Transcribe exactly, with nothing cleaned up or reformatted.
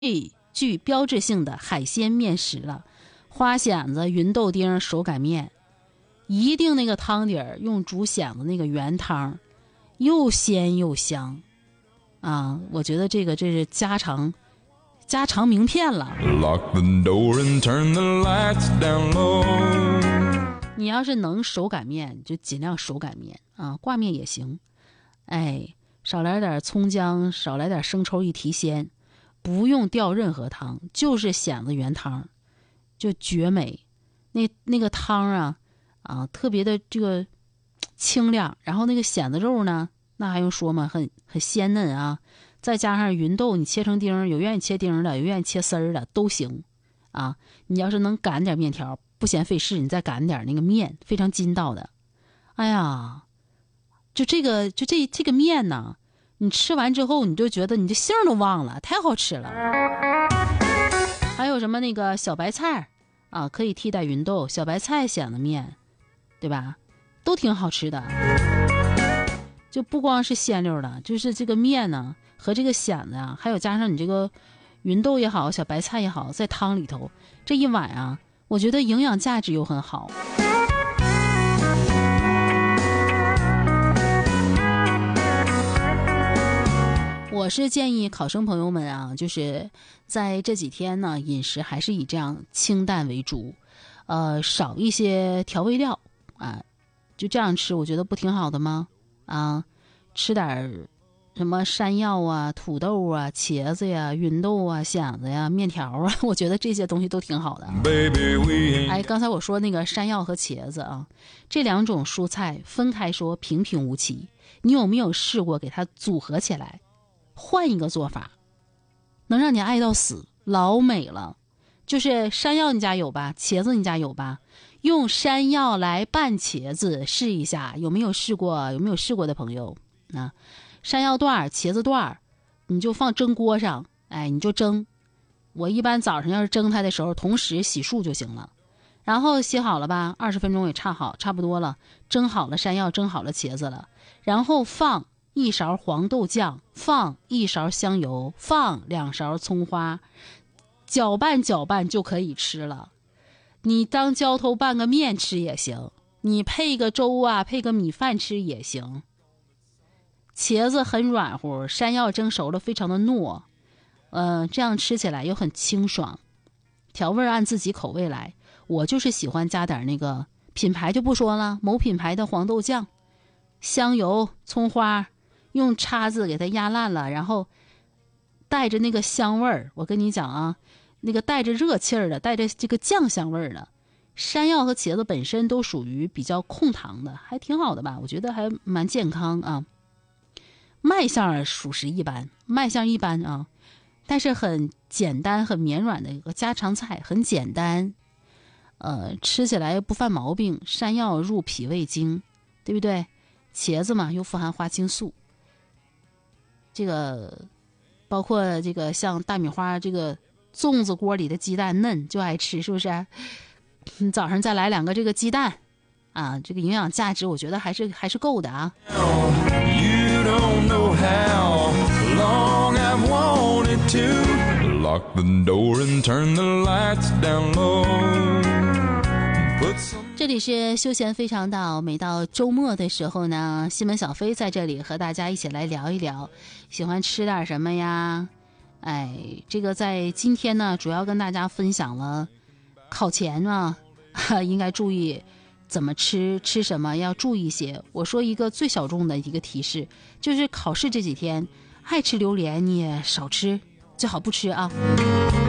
最具标志性的海鲜面食了，花蚬子、芸豆丁、手擀面，一定那个汤底儿用煮蚬子那个原汤，又鲜又香啊！我觉得这个这是家常家常名片了。Lock the door and turn the lights down low。你要是能手擀面就尽量手擀面啊，挂面也行。哎，少来点葱姜，少来点生抽一提鲜，不用调任何汤，就是蚬子原汤，就绝美。那那个汤啊啊，特别的这个清亮，然后那个蚬子肉呢，那还用说吗？很很鲜嫩啊。再加上芸豆，你切成丁，有愿意切丁的，有愿意切丝儿的都行啊。你要是能擀点面条，不嫌费事，你再擀点那个面，非常筋道的。哎呀，就这个就这这个面呢，你吃完之后，你就觉得你这姓都忘了，太好吃了。还有什么那个小白菜啊，可以替代芸豆，小白菜蚬子面，对吧？都挺好吃的。就不光是鲜溜的，就是这个面呢和这个蚬子啊，还有加上你这个芸豆也好，小白菜也好，在汤里头这一碗啊，我觉得营养价值又很好。我是建议考生朋友们啊，就是在这几天呢，饮食还是以这样清淡为主，呃，少一些调味料啊，就这样吃，我觉得不挺好的吗？啊，吃点什么山药啊、土豆啊、茄子呀、芸豆啊、蚬子呀、面条啊，我觉得这些东西都挺好的。哎，刚才我说那个山药和茄子啊，这两种蔬菜分开说平平无奇，你有没有试过给它组合起来，换一个做法，能让你爱到死，老美了。就是山药你家有吧，茄子你家有吧，用山药来拌茄子试一下，有没有试过？有没有试过的朋友啊？山药段、茄子段，你就放蒸锅上，哎，你就蒸。我一般早上要是蒸它的时候，同时洗漱就行了。然后洗好了吧，二十分钟也差好差不多了，蒸好了山药，蒸好了茄子了，然后放一勺黄豆酱，放一勺香油，放两勺葱花，搅拌搅拌就可以吃了。你当浇头拌个面吃也行，你配个粥啊，配个米饭吃也行。茄子很软乎，山药蒸熟了非常的糯，呃，这样吃起来又很清爽。调味按自己口味来，我就是喜欢加点那个品牌就不说了，某品牌的黄豆酱，香油、葱花，用叉子给它压烂了，然后带着那个香味儿。我跟你讲啊，那个带着热气儿的，带着这个酱香味儿的。山药和茄子本身都属于比较控糖的，还挺好的吧，我觉得还蛮健康啊。卖相属实一般，卖相一般啊，但是很简单很绵软的一个家常菜，很简单，呃，吃起来不犯毛病。山药入脾胃经，对不对？茄子嘛又富含花青素，这个包括这个像大米花，这个粽子锅里的鸡蛋嫩就爱吃，是不是？你早上再来两个这个鸡蛋啊，这个营养价值我觉得还是还是够的啊。You don't know how long I've wanted to lock the door and turn the lights down low。 这里是休闲非常道，每到周末的时候呢，西门小飞在这里和大家一起来聊一聊，喜欢吃点什么呀？哎，这个在今天呢，主要跟大家分享了考前啊，应该注意怎么吃，吃什么要注意一些。我说一个最小众的一个提示，就是考试这几天爱吃榴莲你也少吃，最好不吃啊。